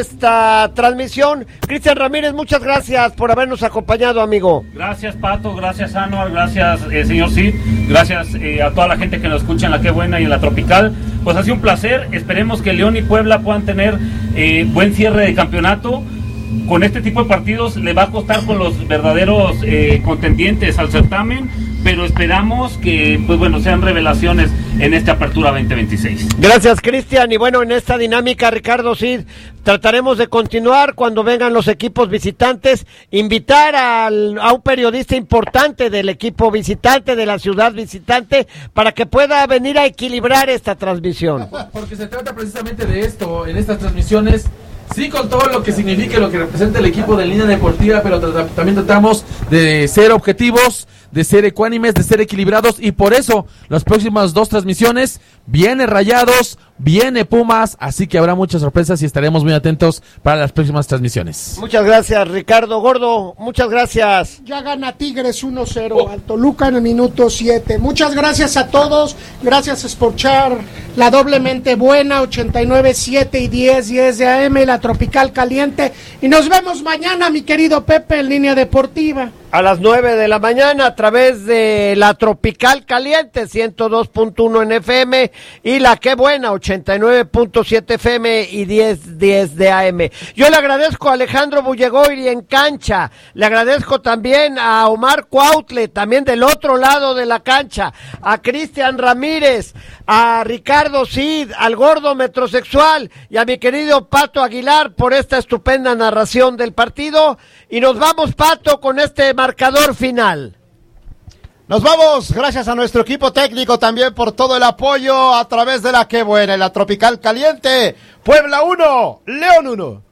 esta transmisión. Cristian Ramírez, muchas gracias por habernos acompañado, amigo. Gracias, Pato, gracias, Anuar, gracias, señor Cid, gracias a toda la gente que nos escucha en la Qué Buena y en la Tropical. Pues ha sido un placer, esperemos que León y Puebla puedan tener buen cierre de campeonato. Con este tipo de partidos le va a costar con los verdaderos contendientes al certamen, pero esperamos que pues bueno, sean revelaciones en esta apertura 2026. Gracias, Cristian, y bueno, en esta dinámica, Ricardo Cid, trataremos de continuar cuando vengan los equipos visitantes, invitar a un periodista importante del equipo visitante, de la ciudad visitante, para que pueda venir a equilibrar esta transmisión. Porque se trata precisamente de esto, en estas transmisiones. Sí, con todo lo que significa, lo que representa el equipo de Línea Deportiva, pero también tratamos de ser objetivos, de ser ecuánimes, de ser equilibrados, y por eso las próximas 2 transmisiones viene Rayados, viene Pumas, así que habrá muchas sorpresas y estaremos muy atentos para las próximas transmisiones. Muchas gracias, Ricardo Gordo, muchas gracias. Ya gana Tigres 1-0 al Toluca en el minuto 7. Muchas gracias a todos, gracias a Sportchar, la doblemente buena, 89.7 y 10 de AM, la Tropical Caliente, y nos vemos mañana, mi querido Pepe, en Línea Deportiva. A las 9 de la mañana a través de la Tropical Caliente, 102.1 en FM, y la Qué Buena, 89.7 FM y 10 de AM. Yo le agradezco a Alejandro Bullegoiri en cancha, le agradezco también a Omar Cuautle, también del otro lado de la cancha, a Cristian Ramírez, a Ricardo Cid, al gordo metrosexual y a mi querido Pato Aguilar por esta estupenda narración del partido. Y nos vamos, Pato, con este marcador final. Nos vamos, gracias a nuestro equipo técnico también por todo el apoyo a través de la Qué Buena, en la Tropical Caliente. Puebla 1, León 1.